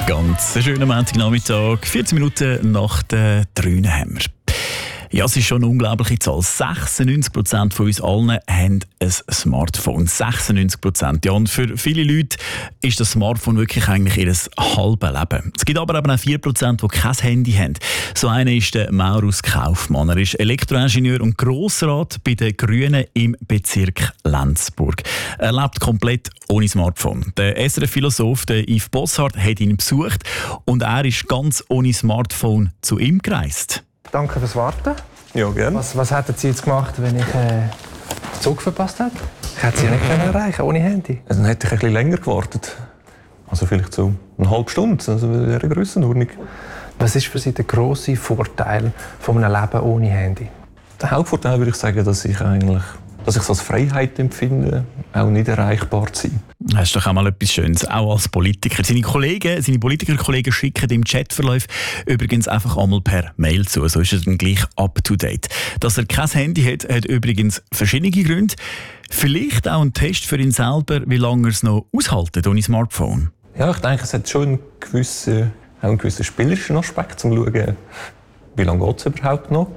Ganz einen schönen Montagnachmittag, 14 Minuten nach der 3 haben wir. Ja, es ist schon eine unglaubliche Zahl. 96% von uns allen haben ein Smartphone. 96%. Ja, und für viele Leute ist das Smartphone wirklich eigentlich ihr halbes Leben. Es gibt aber auch 4%, die kein Handy haben. So einer ist der Maurus Kaufmann. Er ist Elektroingenieur und Grossrat bei den Grünen im Bezirk Lenzburg. Er lebt komplett ohne Smartphone. Der SRF-Philosoph Yves Bossart hat ihn besucht und er ist ganz ohne Smartphone zu ihm gereist. Danke fürs Warten. Ja, gerne. Was hätten Sie jetzt gemacht, wenn ich den Zug verpasst hätte? Ich hätte Sie nicht erreichen ohne Handy. Dann hätte ich ein bisschen länger gewartet. Also vielleicht so eine halbe Stunde, also in dieser Grössenordnung. Was ist für Sie der grosse Vorteil von einem Leben ohne Handy? Der Hauptvorteil würde ich sagen, dass ich es als Freiheit empfinde, auch nicht erreichbar zu sein. Das ist doch auch mal etwas Schönes, auch als Politiker. Seine Politikerkollegen schicken im Chatverlauf übrigens einfach einmal per Mail zu. So ist er dann gleich up to date. Dass er kein Handy hat, hat übrigens verschiedene Gründe. Vielleicht auch ein Test für ihn selber, wie lange er es noch aushaltet ohne Smartphone. Ja, ich denke, es hat schon einen gewissen spielerischen Aspekt, um zu schauen, wie lange geht es überhaupt noch.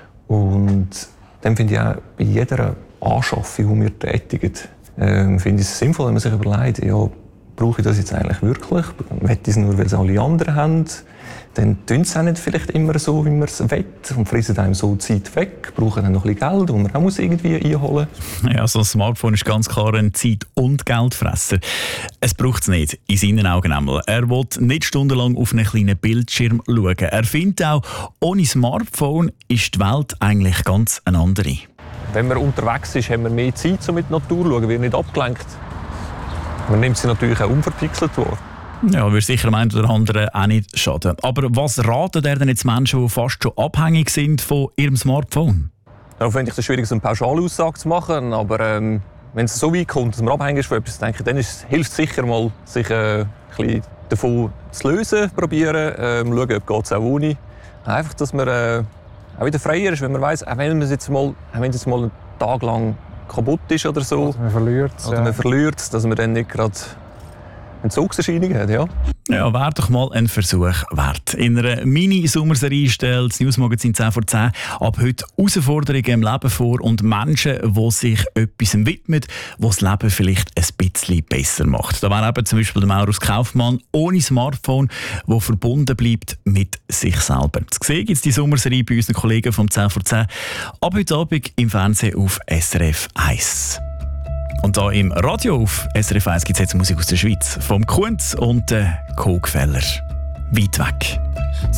Und dann finde ich auch bei jeder Anschaffung, die wir tätigen, finde ich es sinnvoll, wenn man sich überlegt, ja, brauche ich das jetzt eigentlich wirklich? Will ich es nur, weil es alle anderen haben? Dann tun sie es auch nicht vielleicht immer so, wie man es will und fressen einem so Zeit weg, brauchen dann noch ein bisschen Geld, das man auch irgendwie einholen muss. Ja, also das Smartphone ist ganz klar ein Zeit- und Geldfresser. Es braucht es nicht, in seinen Augen einmal. Er will nicht stundenlang auf einen kleinen Bildschirm schauen. Er findet auch, ohne Smartphone ist die Welt eigentlich ganz eine andere. Wenn man unterwegs ist, haben wir mehr Zeit, um mit der Natur zu schauen, wird nicht abgelenkt. Man nimmt sie natürlich auch unverpixelt wahr. Ja, würde sicher dem einen oder anderen auch nicht schaden. Aber was raten denn jetzt Menschen, die fast schon abhängig sind von ihrem Smartphone? Ja, finde ich es schwierig, so eine Pauschalaussage zu machen. Aber wenn es so weit kommt, dass man abhängig ist von etwas, denke ich, dann hilft es sicher mal, sich ein bisschen davon zu lösen, probieren, schauen, ob es auch ohne. Einfach, dass man auch wieder freier ist, wenn man weiss, auch wenn es jetzt mal einen Tag lang kaputt ist oder so. Oder man verliert es. Dass man dann nicht gerade Entzugserscheinungen hat, ja. Ja, wäre doch mal ein Versuch wert. In einer Mini-Sommerserie stellt das Newsmagazin 10 vor 10 ab heute Herausforderungen im Leben vor und Menschen, die sich etwas widmen, was das Leben vielleicht ein bisschen besser macht. Da wäre eben zum Beispiel der Maurus Kaufmann ohne Smartphone, der verbunden bleibt mit sich selber. Zu sehen gibt es die Sommerserie bei unseren Kollegen vom 10 vor 10 ab heute Abend im Fernsehen auf SRF 1. Und hier im Radio auf SRF 1 gibt es jetzt Musik aus der Schweiz. Vom Kunz und Kogfeller. Weit weg.